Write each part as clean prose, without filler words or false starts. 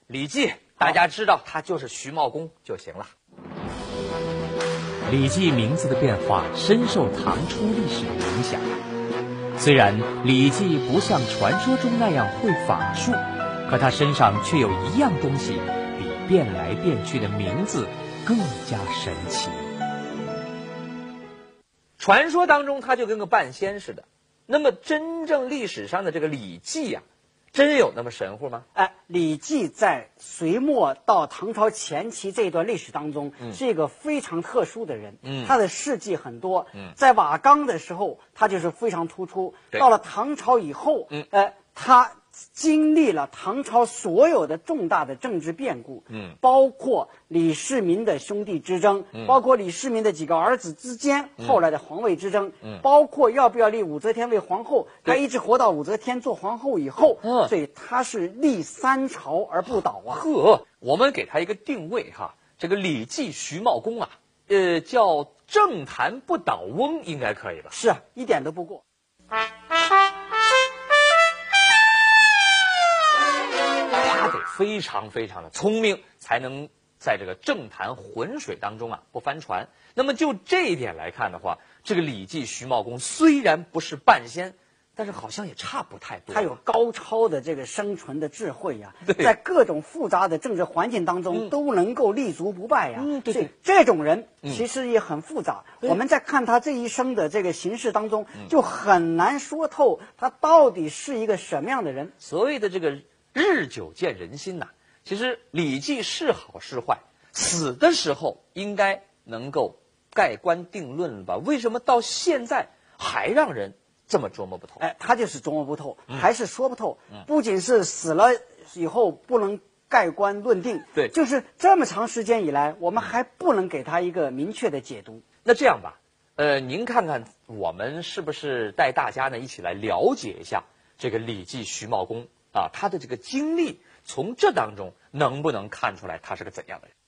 李绩，大家知道他就是徐茂公就行了。 李绩名字的变化深受唐初历史的影响。虽然李绩不像传说中那样会法术，可他身上却有一样东西比变来变去的名字更加神奇。 传说当中他就跟个半仙似的，那么真正历史上的这个李绩啊，真有那么神乎吗？ 李绩在隋末到唐朝前期这段历史当中，是一个非常特殊的人。他的事迹很多。在瓦岗的时候，他就是非常突出。到了唐朝以后，他经历了唐朝所有的重大的政治变故，包括李世民的兄弟之争，包括李世民的几个儿子之间后来的皇位之争，包括要不要立武则天为皇后，他一直活到武则天做皇后以后，所以他是立三朝而不倒啊。 我们给他一个定位哈，这个李绩徐茂公啊，叫政坛不倒翁，应该可以吧？ 是啊，一点都不过。 他得非常非常的聪明，才能在这个政坛浑水当中啊不翻船。那么就这一点来看的话，这个李绩徐茂公虽然不是半仙，但是好像也差不太多。 他有高超的这个生存的智慧呀，在各种复杂的政治环境当中都能够立足不败呀。对，这种人其实也很复杂。我们在看他这一生的这个行事当中，就很难说透他到底是一个什么样的人。 所谓的这个日久见人心呐，其实李绩是好是坏，死的时候应该能够盖棺定论了吧？为什么到现在还让人这么琢磨不透？ 他就是琢磨不透，还是说不透。不仅是死了以后不能盖棺论定， 对， 就是这么长时间以来，我们还不能给他一个明确的解读。 那这样吧，您看看我们是不是带大家呢一起来了解一下这个李绩徐茂公啊，他的这个经历，从这当中能不能看出来他是个怎样的人？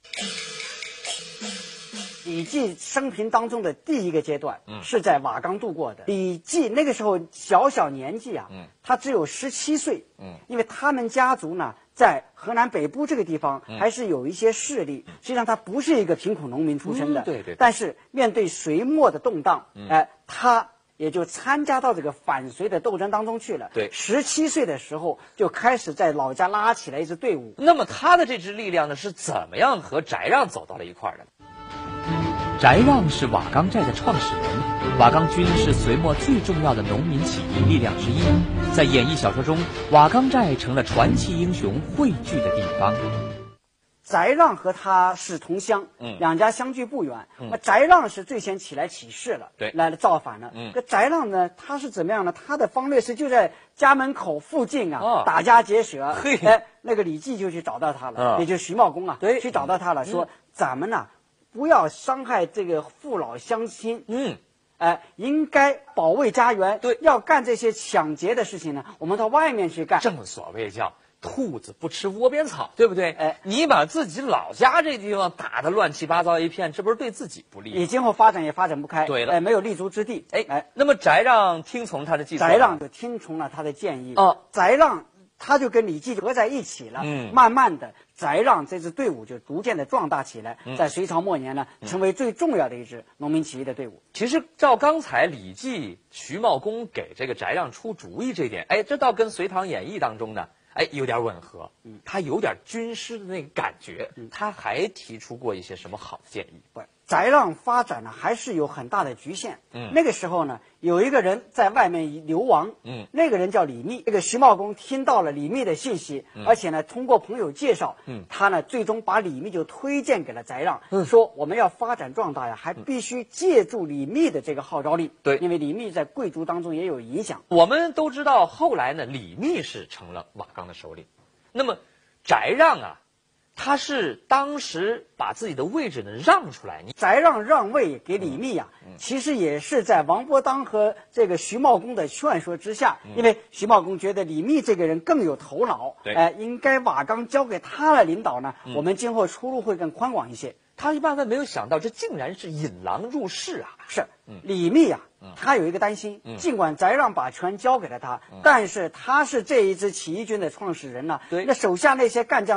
李绩生平当中的第一个阶段是在瓦岗度过的。李绩那个时候小年纪啊，他只有17岁。因为他们家族呢在河南北部这个地方还是有一些势力，实际上他不是一个贫苦农民出身的。 对。 但是面对隋末的动荡，他也就参加到这个反隋的斗争当中去了。 对 ，17岁的时候就开始在老家拉起来一支队伍。 那么他的这支力量呢，是怎么样和翟让走到了一块儿的？ 翟让是瓦岗寨的创始人，瓦岗军是隋末最重要的农民起义力量之一。在演义小说中，瓦岗寨成了传奇英雄汇聚的地方。 翟让和他是同乡，两家相距不远。翟让是最先起来起事了，来造反了。这翟让呢，他是怎么样呢？他的方略是就在家门口附近啊，打家劫舍。那个李绩就去找到他了，也就是徐茂公啊，去找到他了，说咱们呢不要伤害这个父老乡亲，应该保卫家园。要干这些抢劫的事情呢，我们到外面去干。 正所谓叫兔子不吃窝边草，对不对？你把自己老家这地方打得乱七八糟一片，这不是对自己不利吗？ 你今后发展也发展不开。 对了， 没有立足之地。 那么翟让听从他的计策， 翟让就听从了他的建议。翟让他就跟李绩合在一起了。慢慢的，翟让这支队伍就逐渐的壮大起来，在隋朝末年呢，成为最重要的一支农民起义的队伍。 其实照刚才李绩徐茂公给这个翟让出主意这点，这倒跟《隋唐演义》当中呢有点吻合。他有点军师的那个感觉。他还提出过一些什么好的建议？ 翟让发展呢还是有很大的局限。那个时候呢，有一个人在外面流亡。那个人叫李密。这个徐茂公听到了李密的信息，而且呢通过朋友介绍，他呢最终把李密就推荐给了翟让，说我们要发展壮大呀，还必须借助李密的这个号召力。因为李密在贵族当中也有影响。 我们都知道后来呢，李密是成了瓦岗的首领。那么翟让啊，他是当时把自己的位置呢让出来。 翟让让位给李密啊，其实也是在王伯当和这个徐茂公的劝说之下。因为徐茂公觉得李密这个人更有头脑，应该瓦岗交给他来领导呢，我们今后出路会更宽广一些。 他万万没有想到，这竟然是引狼入室啊！ 李密啊，他有一个担心，尽管翟让把权交给了他，但是他是这一支起义军的创始人呢，那手下那些干将